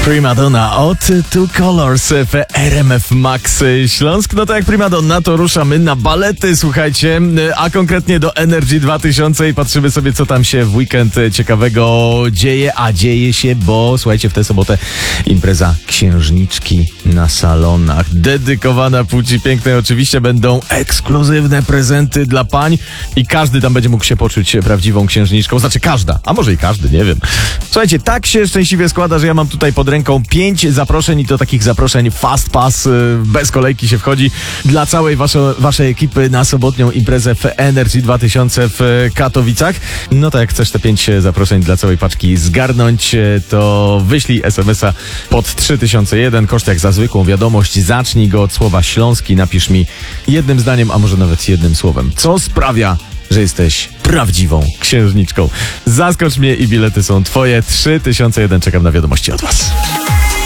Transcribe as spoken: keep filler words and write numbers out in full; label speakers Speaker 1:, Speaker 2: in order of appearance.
Speaker 1: Primadonna od Two Colors w R M F Max Śląsk. No to jak Primadonna, to ruszamy na balety, słuchajcie, a konkretnie do Energy dwa tysiące i patrzymy sobie, co tam się w weekend ciekawego dzieje, a dzieje się, bo słuchajcie, w tę sobotę impreza Księżniczki na salonach, dedykowana płci pięknej. Oczywiście będą ekskluzywne prezenty dla pań i każdy tam będzie mógł się poczuć prawdziwą księżniczką, znaczy każda, a może i każdy, nie wiem. Słuchajcie, tak się szczęśliwie składa, że ja mam tutaj pod ręką pięć zaproszeń i to takich zaproszeń fast pass, bez kolejki się wchodzi dla całej waszo, waszej ekipy na sobotnią imprezę w Energy dwa tysiące w Katowicach. No to jak chcesz te pięć zaproszeń dla całej paczki zgarnąć, to wyślij es em es a pod trzy tysiące jeden, koszt jak za zwykłą wiadomość, zacznij go od słowa śląski, napisz mi jednym zdaniem, a może nawet jednym słowem, co sprawia, że jesteś prawdziwą księżniczką. Zaskocz mnie i bilety są twoje. trzy tysiące jeden, czekam na wiadomości od was.